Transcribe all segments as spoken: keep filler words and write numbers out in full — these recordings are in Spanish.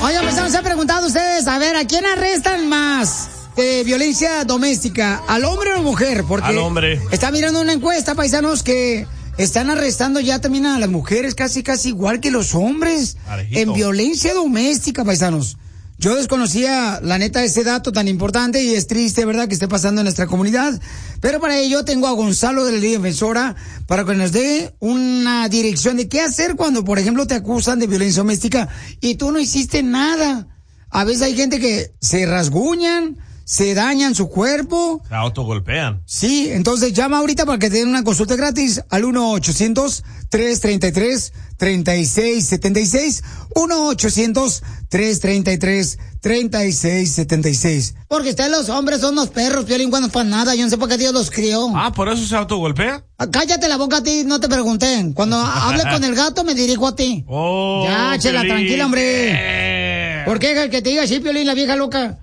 Oigan, pues se han preguntado ustedes, a ver, ¿a quién arrestan más de violencia doméstica? ¿Al hombre o a la mujer? Porque al hombre. Está mirando una encuesta, paisanos, que están arrestando ya también a las mujeres casi, casi igual que los hombres. Parejito. En violencia doméstica, paisanos. Yo desconocía, la neta, ese dato tan importante y es triste, ¿verdad?, que esté pasando en nuestra comunidad. Pero para ello tengo a Gonzalo de la Liga Defensora para que nos dé una dirección de qué hacer cuando, por ejemplo, te acusan de violencia doméstica y tú no hiciste nada. A veces hay gente que se rasguñan, se dañan su cuerpo. Se autogolpean. Sí, entonces llama ahorita para que te den una consulta gratis al uno ochocientos, tres treinta y tres, treinta y seis setenta y seis. uno ochocientos, tres treinta y tres, treinta y seis setenta y seis. Porque ustedes los hombres son unos perros, Piolín, cuando no para nada. Yo no sé por qué Dios los crió. Ah, ¿por eso se autogolpea? Ah, cállate la boca a ti, no te pregunté. Cuando hable con el gato me dirijo a ti. Oh, ya, chela, Piolín. tranquila, hombre. Eh. ¿Por qué el que te diga así, Piolín, la vieja loca?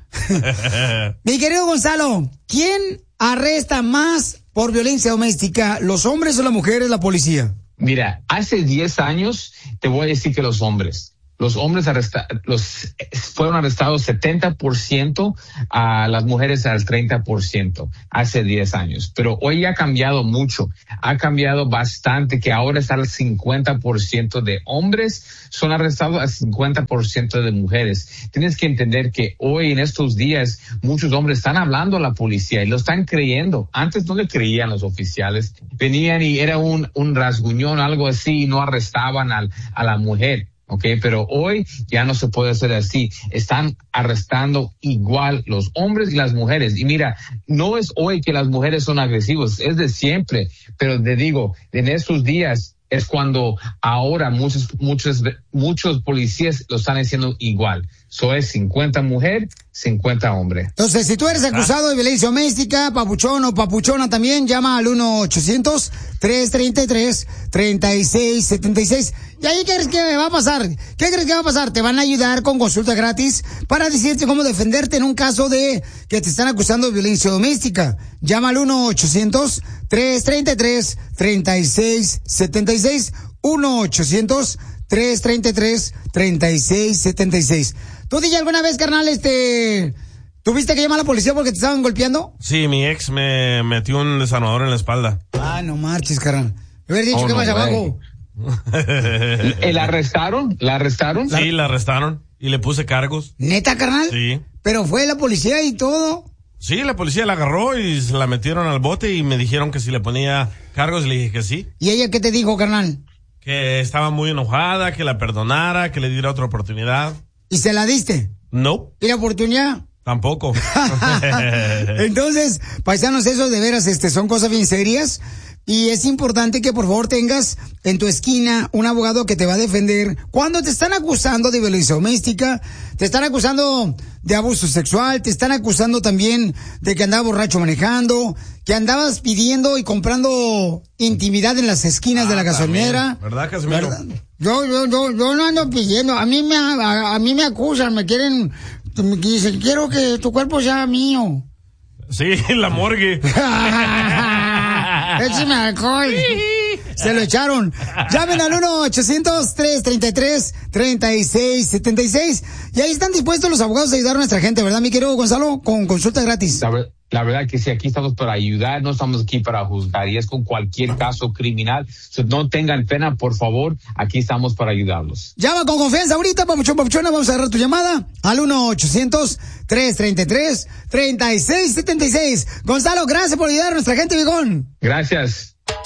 Mi querido Gonzalo, ¿quién arresta más por violencia doméstica, los hombres o las mujeres, la policía? Mira, hace diez años te voy a decir que los hombres. Los hombres arresta, los, fueron arrestados setenta por ciento, a las mujeres al treinta por ciento hace diez años. Pero hoy ha cambiado mucho, ha cambiado bastante, que ahora está al cincuenta por ciento de hombres son arrestados, al cincuenta por ciento de mujeres. Tienes que entender que hoy en estos días muchos hombres están hablando a la policía y lo están creyendo. Antes no le creían los oficiales, venían y era un, un rasguñón, algo así, y no arrestaban al, a la mujer. Okay, pero hoy ya no se puede hacer así. Están arrestando igual los hombres y las mujeres. Y mira, no es hoy que las mujeres son agresivas, es de siempre. Pero te digo, en estos días es cuando ahora muchos, muchos, muchos policías lo están haciendo igual. Eso es cincuenta mujer, cincuenta hombre. Entonces, si tú eres acusado de violencia doméstica, papuchón o papuchona también, llama al uno ochocientos, tres treinta y tres, treinta y seis setenta y seis. ¿Y ahí qué crees que va a pasar? ¿Qué crees que va a pasar? Te van a ayudar con consulta gratis para decirte cómo defenderte en un caso de que te están acusando de violencia doméstica. Llama al uno ochocientos, tres treinta y tres, treinta y seis setenta y seis. uno ochocientos, tres treinta y tres, treinta y seis setenta y seis. ¿Tú, D J, alguna vez, carnal, este, tuviste que llamar a la policía porque te estaban golpeando? Sí, mi ex me metió un desanudador en la espalda. Ah, no marches, carnal. Me hubieras dicho oh, que no, vas güey. abajo. ¿La arrestaron? ¿La arrestaron? Sí, la arrestaron y le puse cargos. ¿Neta, carnal? Sí. Pero fue la policía y todo. Sí, la policía la agarró y se la metieron al bote y me dijeron que si le ponía cargos, le dije que sí. ¿Y ella qué te dijo, carnal? Que estaba muy enojada, que la perdonara, que le diera otra oportunidad. ¿Y se la diste? No. ¿Y la oportunidad? Tampoco. Entonces, paisanos, eso de veras, este, son cosas bien serias. Y es importante que por favor tengas en tu esquina un abogado que te va a defender cuando te están acusando de violencia doméstica, te están acusando de abuso sexual, te están acusando también de que andabas borracho manejando, que andabas pidiendo y comprando intimidad en las esquinas ah, de la gasolinera. También. ¿Verdad, Casimiro? ¿Verdad? Yo, yo, yo, yo no ando pidiendo, a mí me, a, a mí me acusan, me quieren, me dicen, quiero que tu cuerpo sea mío. Sí, la morgue. Échame alcohol. Se lo echaron. Llamen al uno ochocientos, tres treinta y tres, treinta y seis setenta y seis. Y ahí están dispuestos los abogados a ayudar a nuestra gente, ¿verdad, mi querido Gonzalo? Con consulta gratis. La, ver, la verdad que sí, aquí estamos para ayudar, no estamos aquí para juzgar. Y es con cualquier caso criminal. So, no tengan pena, por favor. Aquí estamos para ayudarlos. Llama con confianza ahorita, papuchón, papuchona. Vamos a agarrar tu llamada al uno ochocientos, tres treinta y tres, treinta y seis setenta y seis. Gonzalo, gracias por ayudar a nuestra gente, Vigón. Gracias.